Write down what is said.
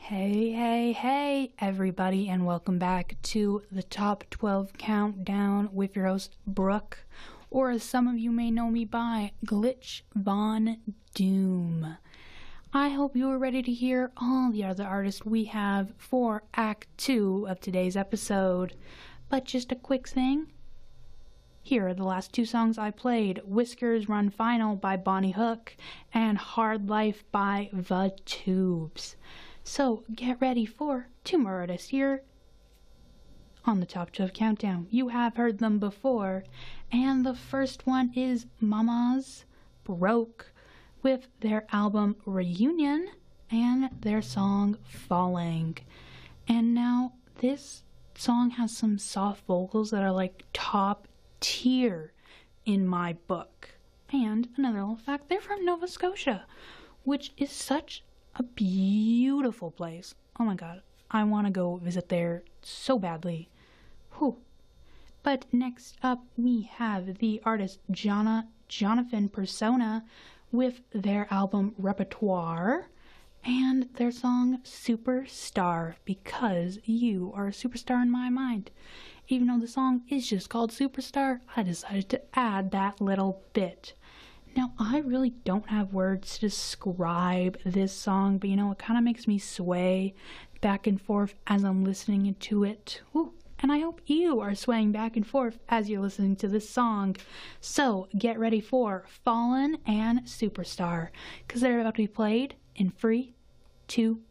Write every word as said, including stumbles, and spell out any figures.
Hey, hey, hey, everybody, and welcome back to the Top twelve Countdown with your host, Brooke, or as some of you may know me by, Glitch Von Doom. I hope you are ready to hear all the other artists we have for Act two of today's episode. But just a quick thing. Here are the last two songs I played, Whiskers Run Final by Bonnie Hook and Hard Life by The Tubes. So get ready for two more artists here on the Top twelve Countdown. You have heard them before, and the first one is Mamas Broke with their album Reunion and their song Falling. And now this song has some soft vocals that are like top tier in my book. And another little fact, they're from Nova Scotia, which is such a beautiful place. Oh my god, I want to go visit there so badly. Whew. But next up we have the artist Jonna, Jonathan Persona with their album Repertoire and their song Superstar, because you are a superstar in my mind. Even though the song is just called Superstar, I decided to add that little bit. Now, I really don't have words to describe this song, but you know, it kind of makes me sway back and forth as I'm listening to it. Ooh, and I hope you are swaying back and forth as you're listening to this song. So, get ready for Fallen and Superstar, because they're about to be played in three, two,